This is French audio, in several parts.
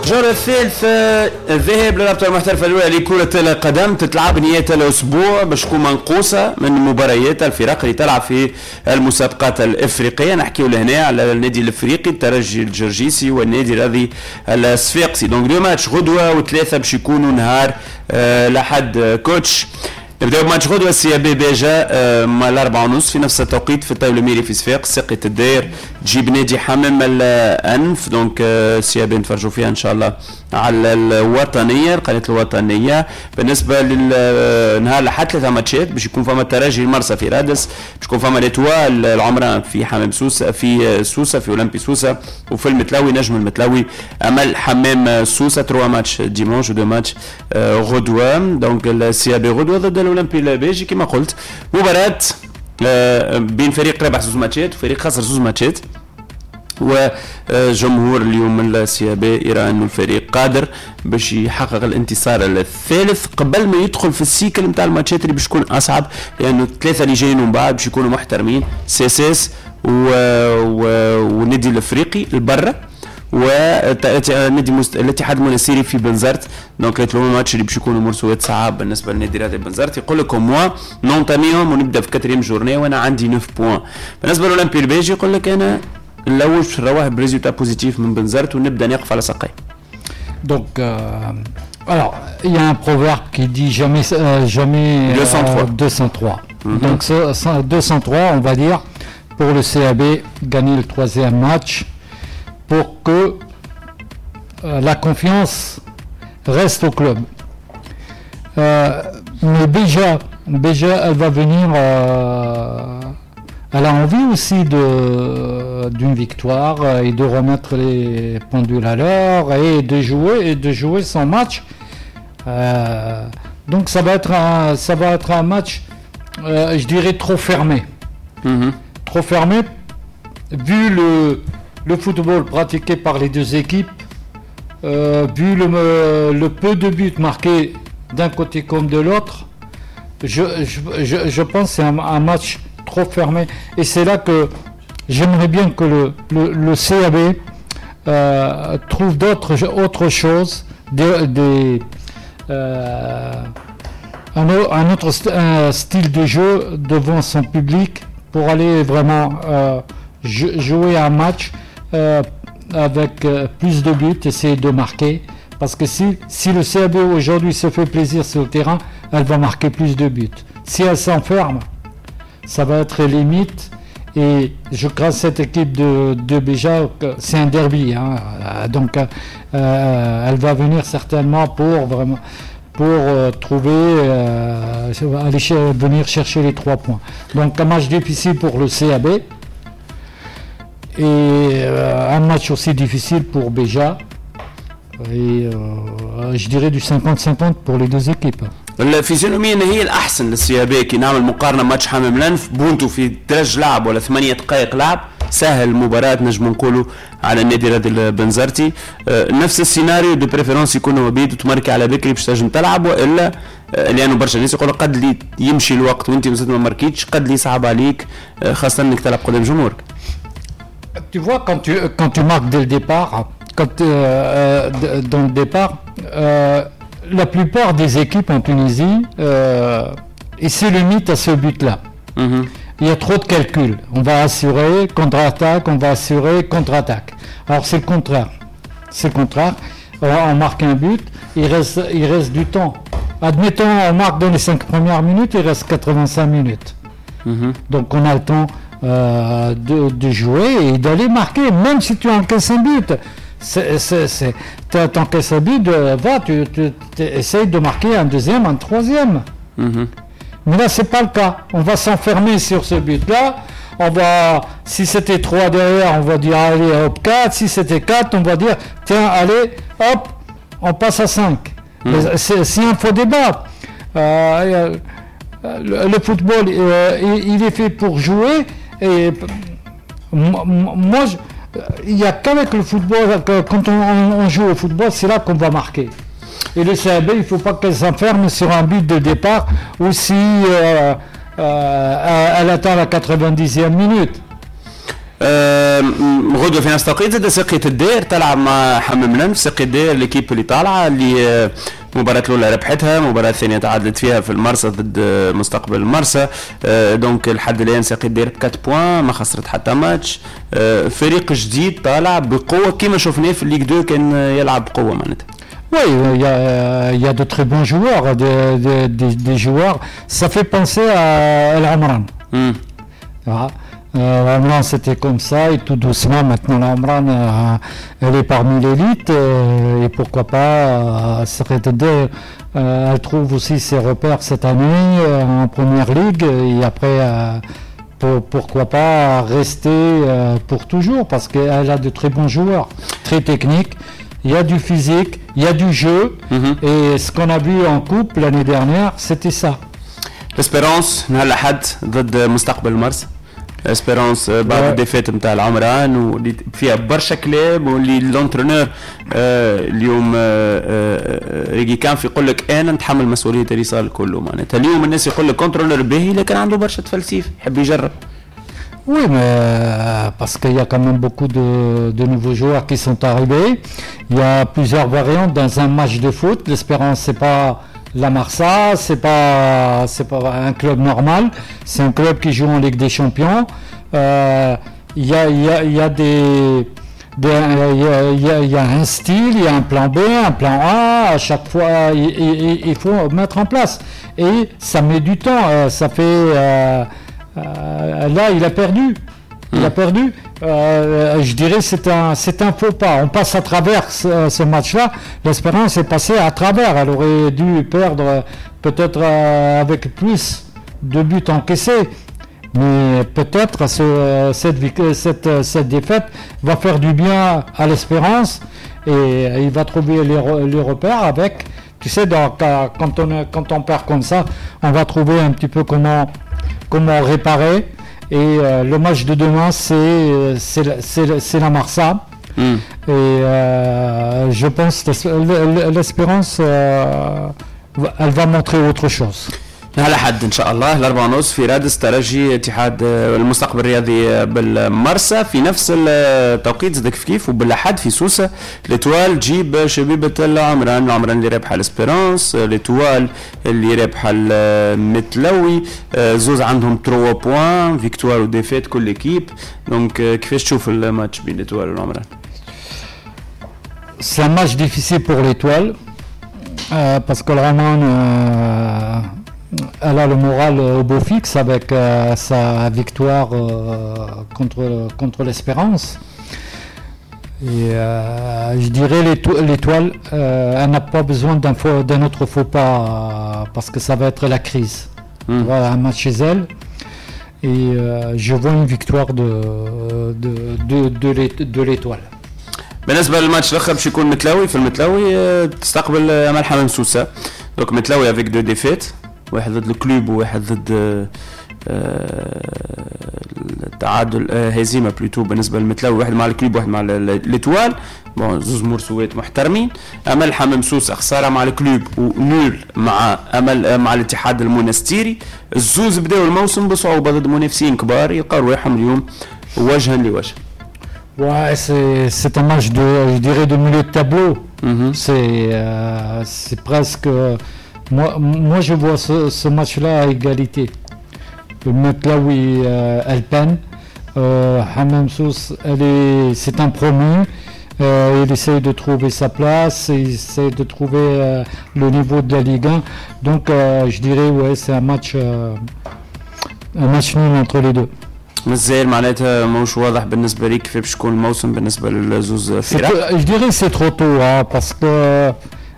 الجولة الثالثة الذهاب للرابطة المحترفة الأولى لكرة القدم تتلعب نهاية الأسبوع باش تكون منقوصة من مباريات الفرق اللي تلعب في المسابقات الإفريقية. نحكيو لهنا على النادي الإفريقي الترجي الجرجيسي والنادي الرياضي الصفاقسي. دونك دو ماتش غدوة وثلاثة باش يكونوا نهار لحد كوتش. نبداو بماتش غدوه السي ا بي بيجا مع 4:30 في نفس التوقيت في الطاوله الميري في صفاق ساقية الداير تجيب نادي حمام الانف. دونك السي ا بي نتفرجوا فيها ان شاء الله على الوطنيه القناه الوطنيه. بالنسبه للنهار لحد 3 ماتشات باش يكون فما الترجي المرسى في رادس، باش يكون فما ليتوال العمران في حمام سوسه في سوسه في اولمبي سوسه، وفي المتلوي نجم المتلوي امل حمام سوسه. 3 ماتش ديمونش و 2 ماتش غدوه. دونك السي ا بي غدوه ضد الاولمبي البيجي كما قلت، مباراة بين فريق ربح 2 ماتشات وفريق خسر 2 ماتشات، وجمهور اليوم السي بي يرى انه الفريق قادر باش يحقق الانتصار الثالث قبل ما يدخل في السيكل نتاع الماتشات اللي باش تكون اصعب، لانه الثلاثه اللي جايين من بعد باش يكونوا محترمين، سيساس والنادي الافريقي البرة ونادي الاتحاد المنستيري في بنزرت. دونك لو ماتش اللي باش يكونوا مرسوات صعاب بالنسبه للنادي الرياضي بنزرت. يقول لكم موا نونتاميهم ونبدا في 4 جورني وانا عندي 9 بوان. بالنسبه للاولمبي البيجي يقول لك انا الاول باش نروح بريزولتا بوزيتيف من بنزرت ونبدا نقف على ساقي. Donc alors il y a un proverbe qui dit jamais 203. Donc 203 on va dire pour le CAB gagner le 3e match pour que la confiance reste au club. Mais déjà elle va venir, elle a envie aussi d'une victoire et de remettre les pendules à l'heure et de jouer son match. Donc ça va être un match, je dirais trop fermé. Trop fermé vu le football pratiqué par les deux équipes, vu le peu de buts marqués d'un côté comme de l'autre, je pense que c'est un match trop fermé. Et c'est là que j'aimerais bien que le CAB trouve autre chose, un autre style de jeu devant son public pour aller vraiment jouer un match avec plus de buts, essayer de marquer, parce que si le CAB aujourd'hui se fait plaisir sur le terrain, elle va marquer plus de buts. Si elle s'enferme, ça va être limite. Et je crains cette équipe de Béja, c'est un derby, hein, donc elle va venir certainement pour trouver, venir chercher les 3 points. Donc un match difficile pour le CAB. Et un match aussi difficile pour Béja et je dirais du 50-50 pour les deux équipes. الفيزيونومية هي الأحسن للسي بي كي نعمل مقارنة ماتش حمام الأنف بونتو في درج لعب ولا 8 دقائق لعب سهل مباراة نجم نقولوا على النادي الرياضي البنزرتي. نفس السيناريو دو بريفيرونس يكونوا مبيد وتماركي على بكري باش تنجم تلعب، والا لانه برشا ناس يقولوا قد لي يمشي الوقت وانت مازلت ما ماركيتش، قد لي يصعب عليك خاصة انك تلعب قدام جمهورك. Tu vois, quand tu marques dès le départ, dans le départ, la plupart des équipes en Tunisie essaient le mythe à ce but-là. Il y a trop de calculs. On va assurer contre-attaque, on va assurer contre-attaque. Alors c'est le contraire. On marque un but, il reste du temps. Admettons, on marque dans les 5 premières minutes, il reste 85 minutes. Donc on a le temps de jouer et d'aller marquer, même si tu encaisses un but. T'encaisses un but, tu essayes de marquer un deuxième, un troisième. Mais là, c'est pas le cas. On va s'enfermer sur ce but-là. Si c'était 3 derrière, on va dire allez hop 4. Si c'était 4, on va dire tiens allez hop, on passe à 5. C'est un faux débat. Le football, il est fait pour jouer. Et moi, il n'y a qu'avec le football, quand on joue au football, c'est là qu'on va marquer. Et le CAB, il ne faut pas qu'elle s'enferme sur un but de départ ou si elle atteint la 90e minute. غدوه في نفس التوقيت زاد ساقية الدير تلعب مع حمام منف. ساقية الدير ليكيب اللي طالعه اللي المباراة الأولى ربحتها، المباراة الثانية تعادلت فيها في المرسى ضد مستقبل المرسى. دونك لحد الآن ساقية الدير ب 4 بوان ما خسرت حتى ماتش. فريق جديد طالع بقوة كما شفناه في الليغ 2 كان يلعب بقوة معناتها. Oui, il y a de très bons joueurs, des joueurs. Ça fait penser à El Amran. Voilà. L'Amran c'était comme ça et tout doucement maintenant l'Amran elle est parmi l'élite et pourquoi pas elle trouve aussi ses repères cette année en première ligue et après pourquoi pas rester pour toujours parce qu'elle a de très bons joueurs, très techniques. Il y a du physique, il y a du jeu et ce qu'on a vu en coupe l'année dernière c'était ça. L'Espérance نهار الأحد ضد مستقبل المرسى. اسبيرونس بعد الديفيت نتاع العمران واللي فيها برشا كلام واللي لونترونور اليوم ريجي كان يقول لك انا نتحمل مسؤوليه الرساله كله معناتها. اليوم الناس يقول لك كونترولور باهي لكن عنده برشا تفلسيف يحب يجرب. Oui, mais parce qu'il y a quand même beaucoup de nouveaux joueurs qui sont arrivés. Il y a plusieurs variantes dans un match de foot. L'Espérance, c'est pas la Marsa, c'est pas un club normal. C'est un club qui joue en Ligue des Champions. Il y a il y a un style, il y a un plan B, un plan A. À chaque fois, il faut mettre en place. Et ça met du temps. Ça fait là, il a perdu. Il a perdu. Je dirais c'est un faux pas. On passe à travers ce match-là. L'Espérance est passée à travers. Elle aurait dû perdre peut-être avec plus de buts encaissés. Mais peut-être cette défaite va faire du bien à l'Espérance et il va trouver les repères avec. Tu sais, quand on perd comme ça, on va trouver un petit peu comment réparer. Et le match de demain, c'est la Marsa. Et je pense que l'Espérance, elle va montrer autre chose. على حد ان شاء الله 4:30 في رادس ترجي اتحاد المستقبل الرياضي بالمرسى في نفس التوقيت زاد كيف وبالحد في سوسه. ليتوال تجيب شبيبه العمران اللي رابحه الاسبيرانس. ليتوال اللي رابحه المتلوي. زوز عندهم 3 بوان فيكتوار وديفيت كل ايكيب. دونك كيفاش تشوف الماتش بين ليتوال والعمران؟ C'est un match difficile pour l'Étoile parce que vraiment elle a le moral au beau fixe avec sa victoire contre l'Espérance. Et je dirais l'Étoile, elle n'a pas besoin d'un autre faux pas parce que ça va être la crise. Voilà, un match chez elle. Et je vois une victoire de l'Étoile. بالنسبه للماتش الاخر باش يكون متلاوي. في المتلاوي تستقبل امل حمام سوسه. دونك متلاوي افيك دو ديفيت، واحد ضد الكلوب وواحد ضد التعادل هزيمه بلوتو بالنسبه للمتلاوي. واحد مع الكلوب واحد مع ليتوال. بون زوز مرسوات محترمين. امل حمام سوسه خساره مع الكلوب ونول مع مع الاتحاد المونستيري. الزوز بداوا الموسم بصعوبه ضد منافسين كبار يلقاو رواحهم اليوم وجها لوجه. Ouais, c'est un match je dirais, de milieu de tableau. C'est presque. Moi, je vois ce match-là à égalité. Le Metlaoui, elle peine. Hammam Sous, c'est un promu. Il essaye de trouver sa place. Il essaye de trouver le niveau de la Ligue 1. Donc, je dirais, ouais, c'est un match nul entre les deux. مازال معناتها مش واضح بالنسبه ليك كيف باش يكون الموسم بالنسبه للزوز فرق. Je dirais c'est trop tôt parce que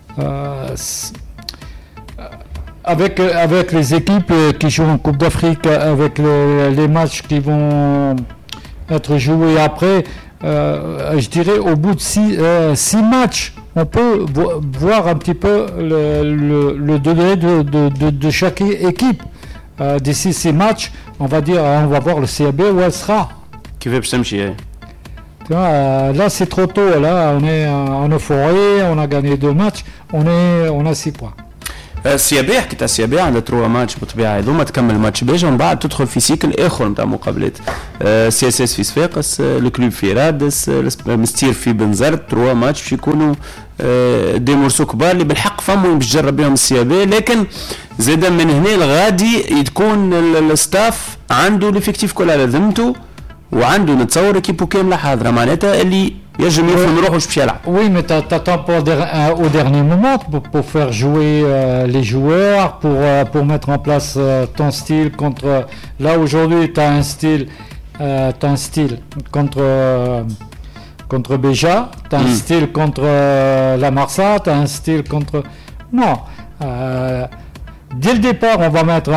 avec les équipes qui jouent en Coupe d'Afrique, avec les matchs qui vont être joués après, je dirais au bout de 6 matchs, on peut voir un petit peu le degré de chaque équipe. D'ici 6 matchs, on va voir le CAB où elle sera. كيف تمشي؟ Là c'est trop tôt, là on est en euphorie, on a gagné 2 matchs, on a 6 points. السيابيه حكيت على السيابيه عندها 3 ماتش بالطبيعه هذوما تكمل الماتش باجي ومن بعد تدخل في سيكل اخر نتاع مقابلات سي اس اس في صفاقس الكلوب في رادس مستير في بنزرت 3 ماتش باش يكونوا دي مرسو كبار اللي بالحق فمو باش تجرب بهم السيابيه لكن زاد من هنا لغادي تكون الستاف عنده ليفيكتيف كل على ذمته وعنده نتصور اكيبو كامله حاضره معناتها اللي يجم يفهم روحه باش يلعب. Oui, mais t'attends au dernier moment pour faire jouer les joueurs, pour mettre en place ton style contre. Là aujourd'hui, t'as un style contre Béja, t'as un style contre la Marsa, t'as un style contre. Non. Dès le départ, on va mettre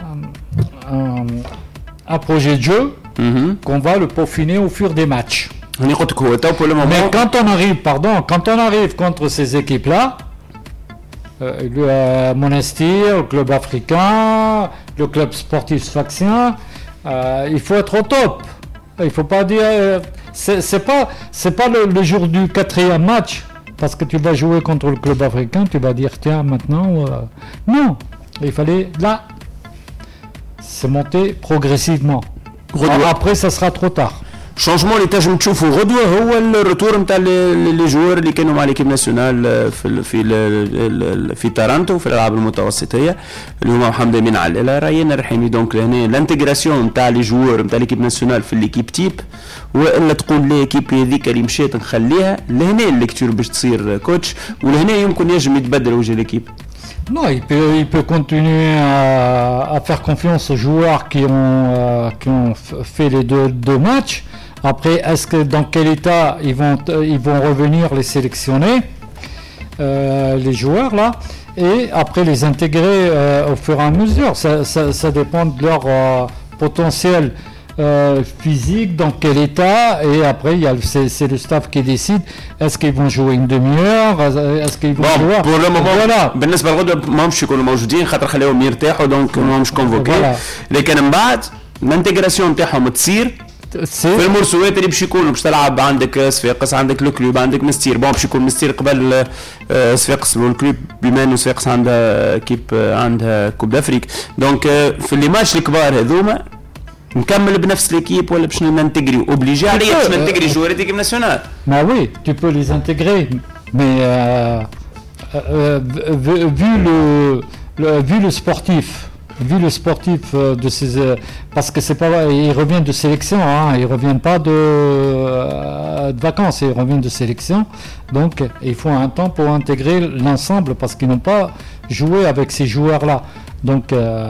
un projet de jeu qu'on va le peaufiner au fur des matchs. Mais quand on arrive contre ces équipes-là, le Monastir, le club africain, le club sportif sfaxien, il faut être au top. Il faut pas dire, c'est pas le jour du 4e match parce que tu vas jouer contre le club africain, tu vas dire tiens maintenant, non, il fallait là, c'est monter progressivement. Après, ça sera trop tard. شونجمون اللي تنجم تشوفوا غدوه هو الرتور نتاع لي جوار اللي كانوا مع ليكيب ناسيونال في تارانتو في الالعاب المتوسطيه اللي هما محمد امين علالة رايين الرحيمي دونك لهنا الانتجراسيون نتاع لي جوار نتاع ليكيب ناسيونال في ليكيب تيب والا تقول ليكيب هذيك اللي مشيت نخليها لهنا الليكتور باش تصير كوتش ولهنا يمكن يجم يتبدل وجه ليكيب. Non, il peut continuer à faire confiance aux joueurs qui ont fait les deux matchs. Après, est-ce que dans quel état ils vont revenir les sélectionner, les joueurs là, et après les intégrer au fur et à mesure. Ça dépend de leur potentiel physique, dans quel état, et après c'est le staff qui décide. Est-ce qu'ils vont jouer une demi-heure, est-ce qu'ils vont jouer pour le moment voilà. بالنسبه لغدوه ما مش يكونوا موجودين خاطر خليهم يرتاحوا دونك ما مش كونفوكي لكن من بعد الانتجراسيون نتاعهم تصير في المرسوات اللي باش يكونوا باش تلعب عندك صفاقس عندك الكلوب عندك مستير باش يكون مستير قبل صفاقس والكلوب بما انه صفاقس عندها كيب عندها كوب دافريك دونك في اللي ماتش الكبار هذوما نكمل بنفس l'équipe ولا باش ننتجري اوبليجي عليا باش ننتجري جوارات l'équipe nationale. Bah oui, tu peux les intégrer mais vu le sportif de ces parce que c'est pas ils reviennent de sélection ils reviennent pas de vacances, ils reviennent de sélection donc il faut un temps pour intégrer l'ensemble parce qu'ils n'ont pas joué avec ces joueurs là donc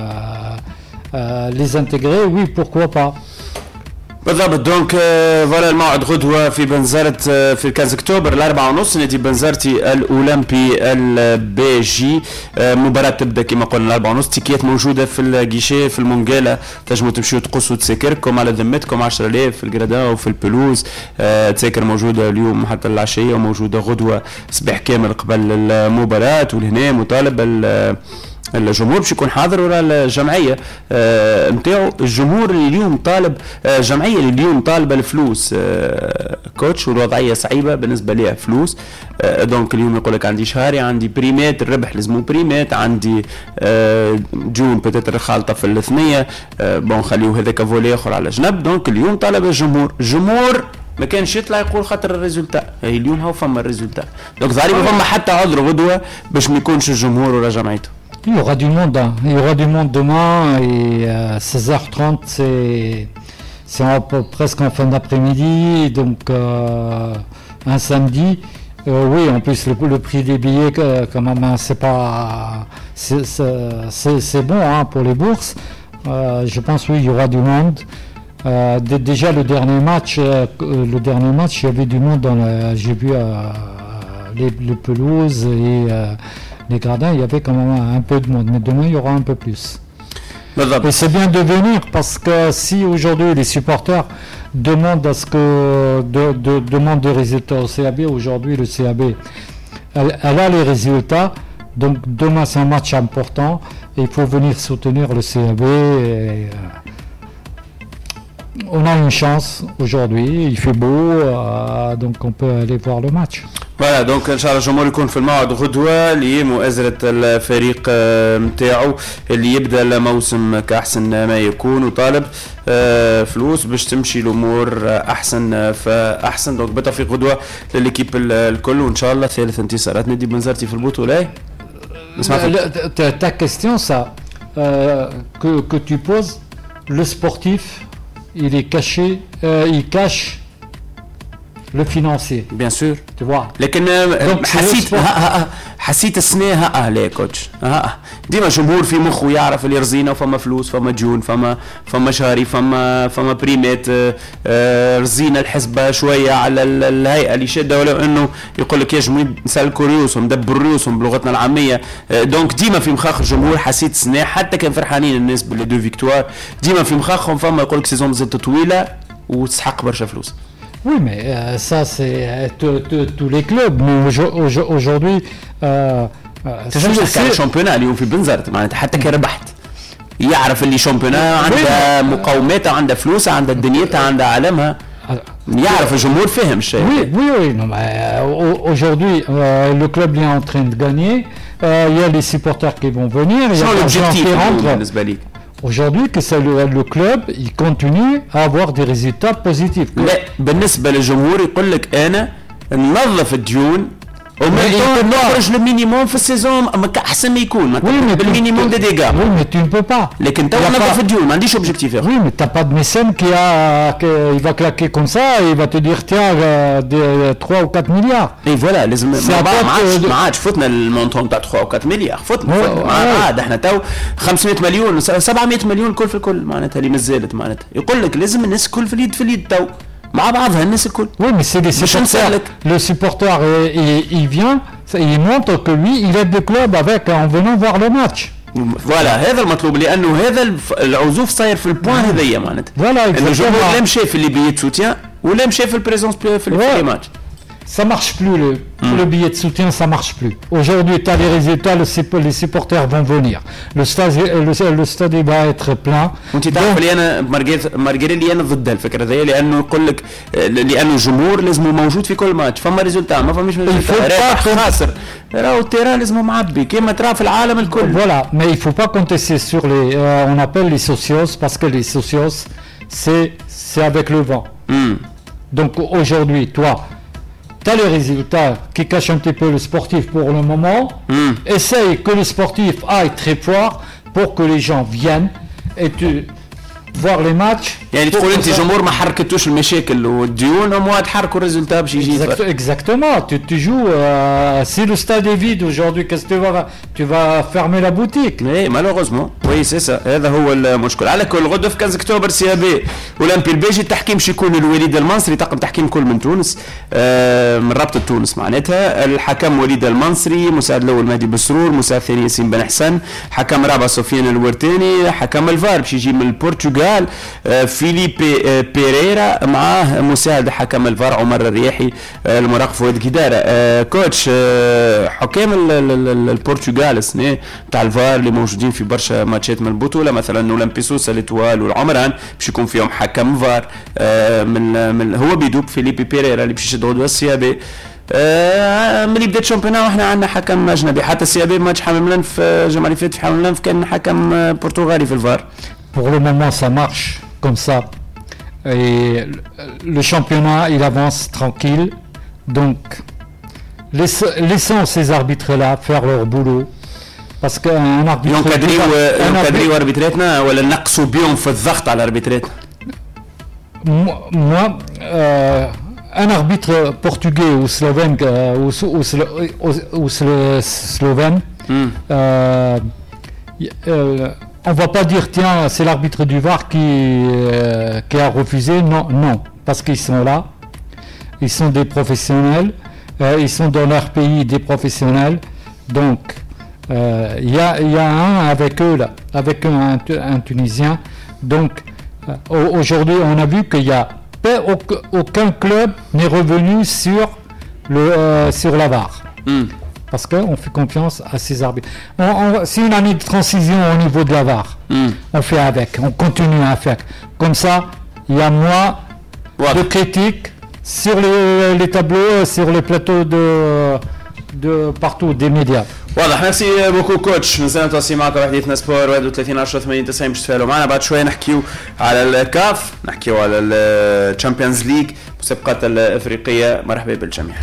les intégrer oui pourquoi pas. بالضبط دونك فوالا الموعد غدوه في بنزرت في 15 اكتوبر 4:30 نادي بنزرتي الاولمبي البيجي مباراه تبدا كما قلنا 4:30 تيكيات موجوده في الجيشي في المونجاله تنجموا تمشيوا تقصوا تساكركم على ذمتكم 10000 في الجرادا وفي البلوز تساكر موجوده اليوم حتى العشيه وموجوده غدوه صباح كامل قبل المباراه ولهنا مطالب الجمهور باش يكون حاضر وراء الجمعيه نتاعو الجمهور اللي اليوم طالب الجمعيه اللي اليوم طالبه الفلوس كوتش والوضعيه صعيبه بالنسبه ليها فلوس دونك اليوم يقول لك عندي شهري عندي بريمات الربح لازمو بريمات عندي جون بتاتر خالطه في الاثنيه بون خليو هذاك فولي اخر على جنب دونك اليوم طالب الجمهور ما كانش يطلع يقول خاطر الريزولتا هي اليوم هاو فما الريزولتا دونك ظهري ما فما حتى عذر غدوه باش ما يكونش الجمهور ولا جمعيته. Il y aura du monde, il y aura du monde demain et 16h30 c'est presque en fin d'après-midi donc un samedi oui en plus le prix des billets quand même c'est pas c'est bon pour les bourses je pense oui il y aura du monde déjà le dernier match il y avait du monde j'ai vu les pelouses et les gradins, il y avait quand même un peu de monde, mais demain il y aura un peu plus. Et c'est bien de venir parce que si aujourd'hui les supporters demandent à ce que demandent des résultats au CAB, aujourd'hui le CAB elle a les résultats, donc demain c'est un match important et il faut venir soutenir le CAB. Et, on a une chance aujourd'hui, il fait beau, donc on peut aller voir le match. فوالا دونك ان شاء الله الجمهور يكون في الموعد غدوه لمؤازره الفريق نتاعو اللي يبدا الموسم كاحسن ما يكون وطالب فلوس باش تمشي الامور احسن فاحسن. دونك بالتوفيق غدوه لليكيب الكل وان شاء الله ثالث انتصارات نادي بنزرتي في البطوله. Ta question ça que tu poses, le sportif il est caché, il cache le financier. Bien sûr. Tu vois. لكن حسيت السنة لا كوتش ديما جمهور في مخه يعرف اللي رزينه وفما فلوس فما ديون فما شهري فما بريمات رزينه الحسبة شوية على الهيئة اللي شادة ولو انه يقول لك يا جمهور نسلكوا ريوسهم دبروا ريوسهم بلغتنا العامية. دونك ديما في مخاخ الجمهور حسيت السنة حتى كان فرحانين الناس بالدو فيكتوار ديما في مخاخهم فما يقول لك سيزون مازالت طويلة وتسحق برشا فلوس. Oui, mais ça, c'est tous les clubs. Mais aujourd'hui, تشوف الشامبيونات اليوم في بنزرت معناتها حتى كي ربحت يعرف اللي شامبيونات عندها مقوماتها عندها فلوسها عندها دنيتها عندها عالمها يعرف الجمهور فهم الشيء. Oui, non, mais aujourd'hui, le club est en train de gagner. Il y a les supporters qui vont venir. Il y a l'argent qui rentre. Aujourd'hui que c'est le club il continue à avoir des résultats positifs. لا بالنسبة للجمهور يقول لك أنا ننظف الديون نخرج المينيموم في السيزون احسن ما يكون بالمينيموم دي ديغا. Oui mais tu ne peux pas. لكن تو ننظف الديون ما عنديش اوبجيكتيف. Oui mais t'as pas de mécène qui va claquer comme ça et il va te dire tiens 3 ou 4 milliards. Et voilà لازم ما عادش فتنا المونطون تاع 3 و 4 مليار فتنا عاد احنا تو 500 مليون 700 مليون الكل في الكل معناتها اللي مازالت معناتها يقول لك لازم الناس الكل في اليد تو مع بعضها الناس الكل. Oui mais c'est des supporters. Le supporter il vient il montre que lui il aide le club avec en venant voir le match. فوالا هذا المطلوب لانه هذا العزوف صاير في البوان هذيا معناتها. فوالا الجمهور لا مشى في اللي بيت سوتيان ولا مشى في البريزونس في الماتش. Ça marche plus le billet de soutien, ça marche plus. Aujourd'hui, tu as les résultats, les supporters vont venir. Le stade va être plein. وانت تعرف اللي انا مارغريلي انا ضد الفكره هذه لانه يقول لك لانه الجمهور لازم موجود في كل ماتش فما ريزولتا ما فماش رابح خاسر راهو التيران لازم معبي كما ترى في العالم الكل. Voilà, mais il faut pas compter sur les on appelle les socios parce que les socios c'est avec le vent. Donc aujourd'hui, toi tu as les résultats qui cachent un petit peu le sportif pour le moment. Essaye que le sportif aille très fort pour que les gens viennent et tu voir les matchs. يعني تقول انت جمهور ما حركتوش المشاكل والديون هم تحركوا الريزلتا باش يجي. Exactement, tu joues si le stade est vide aujourd'hui qu'est-ce que tu vas fermer la boutique. Mais malheureusement oui c'est ça هذا هو المشكل. على كل غدوه في 15 اكتوبر سي بي اولمبي البيجي التحكيم باش يكون الوليد المنصري طاقم تحكيم كل من تونس من رابطه تونس معناتها. الحكم وليد المنصري مساعد الاول مهدي بسرور مساعد الثاني ياسين بن حسن حكم رابع سفيان الورتاني حكم الفار باش يجي من البرتغال فيليبي بيريرا معاه مساعد حكم الفار عمر الرياحي المراقب فؤاد كدارة. كوتش حكام البرتغال السنه تاع الفار اللي موجودين في برشا ماتشات من البطوله مثلا اولمبي سوسه الاتوال والعمران باش يكون فيهم حكم فار من هو بيدوب فيليبي بيريرا اللي باش يشد غدوه السيابي. ملي بدات الشامبيون وحنا عندنا حكم اجنبي حتى السيابي ماتش حمل ملنف الجمعه اللي فاتت في حمل ملنف كان حكم برتغالي في الفار. Pour le moment, ça marche comme ça. Et le championnat, il avance tranquille. Donc, laissons ces arbitres-là faire leur boulot. Parce qu'un arbitre... ينقدروا اربيتراتنا ولا نقصوا بهم في الضغط على اربيتراتنا؟ Moi, un arbitre portugais ou slovène ou slovène, on va pas dire tiens c'est l'arbitre du VAR qui a refusé, non, parce qu'ils sont là, ils sont des professionnels, ils sont dans leur pays des professionnels, donc il y a un avec eux là, avec un Tunisien, donc aujourd'hui on a vu qu'il y a aucun club n'est revenu sur la VAR. Parce qu'on fait confiance à ces arbitres. Si on a une transition au niveau de la VAR, on fait avec, on continue à faire. Comme ça, il y a moins de critiques sur les tableaux, sur les plateaux de partout, des médias. واضح. ميرسي بوكو كوتش. نزلنا نتواصل معكم حديثنا سبور 31 10 80 90 باش تفاعلوا معنا. بعد شويه نحكيو على الكاف، نحكيو على الشامبيونز ليج، مسابقات الافريقيه. مرحبا بالجميع.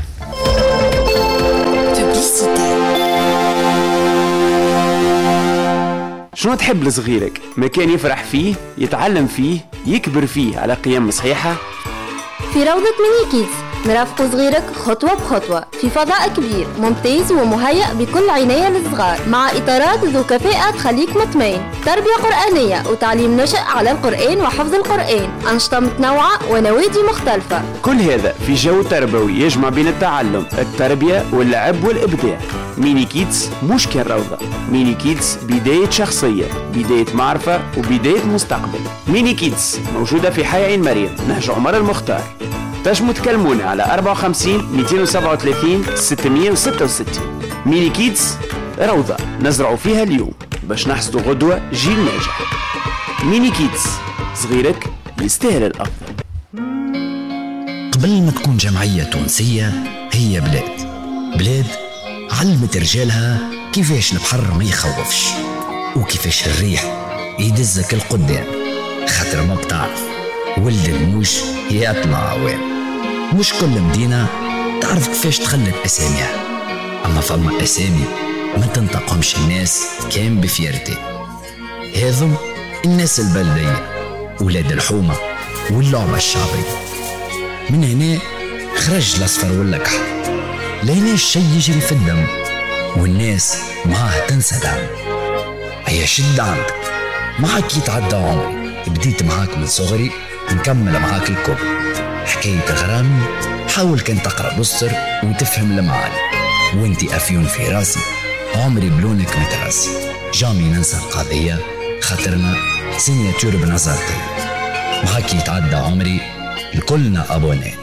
شنو تحب لصغيرك؟ مكان يفرح فيه، يتعلم فيه، يكبر فيه على قيم صحيحة؟ في روضة ميني كيدز نرافق صغيرك خطوة بخطوة في فضاء كبير ممتاز ومهيأ بكل عناية للصغار، مع إطارات ذو كفاءة تخليك مطمئن، تربية قرآنية وتعليم نشأ على القرآن وحفظ القرآن، أنشطة متنوعة ونوادي مختلفة. كل هذا في جو تربوي يجمع بين التعلم، التربية واللعب والإبداع. ميني كيدز مش كان روضة، ميني كيدز بداية شخصية، بداية معرفة وبداية مستقبل. ميني كيدز موجودة في حي عين مريم، نهج عمر المختار. تنجموا تكلمونا على 54 237 666. ميني كيدز روضة نزرعوا فيها اليوم باش نحصدوا غدوة جيل ناجح. ميني كيدز، صغيرك يستاهل الأفضل. قبل ما تكون جمعية تونسية هي بلاد علمت رجالها كيفاش البحر ما يخوفش، وكيفاش الريح يدزك القدام، خاطر ما بتعرف ولد الموش يطلع عوام. مش كل مدينة تعرف كيفاش تخلد أساميها، أما فما أسامي ما تنطقهمش الناس كان بفيرتي. هذم الناس البلدية، ولاد الحومة واللعبة الشعبية. من هنا خرج الأصفر والأكحل، لهنا الشي يجري في الدم والناس معاه تنسدم. هيا شد عندك، معك يتعدى عمري، بديت معاك من صغري نكمل معاك الكبر. حكاية غرامي حاول كان تقرأ بصر وتفهم المعاني، وانتي أفيون في راسي عمري بلونك متراسي. جامي ننسى القضية خاطرنا سينياتور بنظرتي، معاك يتعدى عمري لكلنا أبوني.